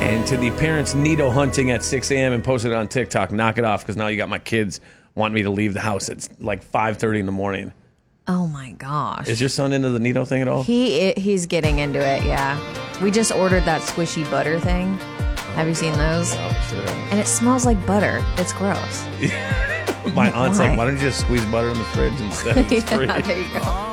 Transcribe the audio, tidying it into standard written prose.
And to the parents needle hunting at 6 a.m. and posted it on TikTok, knock it off because now you got my kids wanting me to leave the house. It's like 5:30 in the morning. Oh my gosh. Is your son into the needle thing at all? He's getting into it, yeah. We just ordered that squishy butter thing. Have you seen those? Oh, sure. And it smells like butter. It's gross. My aunt's like, why don't you just squeeze butter in the fridge instead? It's free. Yeah, there you go.